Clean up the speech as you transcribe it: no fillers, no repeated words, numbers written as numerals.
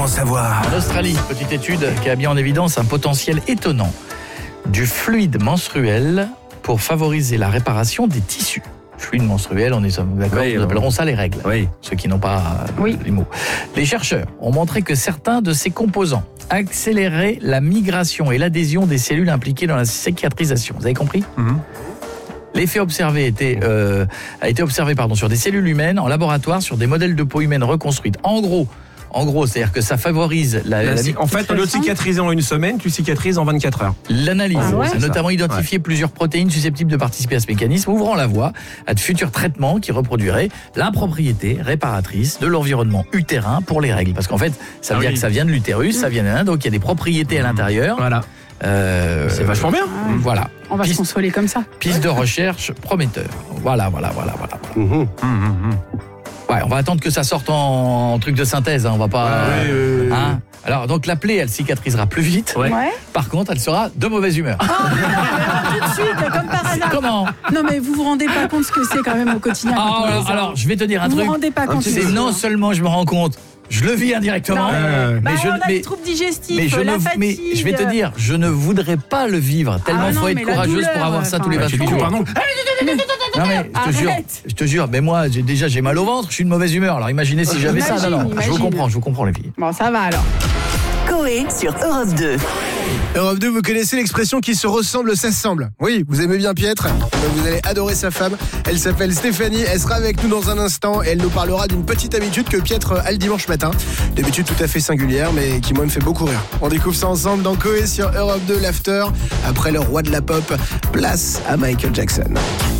en savoir. En Australie, petite étude qui a mis en évidence un potentiel étonnant du fluide menstruel pour favoriser la réparation des tissus. Fluide menstruel, on est d'accord, nous appellerons ça les règles. Oui. Ceux qui n'ont pas les mots. Les chercheurs ont montré que certains de ces composants accéléraient la migration et l'adhésion des cellules impliquées dans la cicatrisation. Vous avez compris ? L'effet observé a été observé sur des cellules humaines en laboratoire sur des modèles de peau humaine reconstruites. En gros, c'est-à-dire que ça favorise en fait, au lieu de cicatriser en une semaine, tu cicatrises en 24 heures. L'analyse a notamment identifié plusieurs protéines susceptibles de participer à ce mécanisme, ouvrant la voie à de futurs traitements qui reproduiraient la propriété réparatrice de l'environnement utérin pour les règles. Parce qu'en fait, ça veut dire que ça vient de l'utérus, ça vient de donc il y a des propriétés à l'intérieur. Voilà. C'est vachement bien. Voilà. On va se consoler comme ça. Piste de recherche prometteur. Voilà. Ouais, on va attendre que ça sorte en truc de synthèse, on va pas... Alors, donc la plaie, elle cicatrisera plus vite. Ouais. Par contre, elle sera de mauvaise humeur. Tout de suite, comme par hasard. Comment ? Non, mais vous vous rendez pas compte ce que c'est quand même au quotidien. Alors, je vais te dire un truc. Vous vous rendez pas compte. C'est non seulement je me rends compte, je le vis indirectement. On a des troubles digestifs, la fatigue. Mais je vais te dire, je ne voudrais pas le vivre. Tellement faut être courageuse pour avoir ça tous les 28 jours. Pardon. Non mais je te jure, mais moi j'ai mal au ventre, je suis de mauvaise humeur. Alors imaginez si j'avais ça. Non, je vous comprends les filles. Bon, ça va alors. Coé sur Europe 2. Europe 2, vous connaissez l'expression qui se ressemble s'assemble. Oui, vous aimez bien Pietre, vous allez adorer sa femme. Elle s'appelle Stéphanie, elle sera avec nous dans un instant et elle nous parlera d'une petite habitude que Pietre a le dimanche matin. Une habitude tout à fait singulière mais qui moi me fait beaucoup rire. On découvre ça ensemble dans Coé sur Europe 2, l'after. Après le roi de la pop, place à Michael Jackson.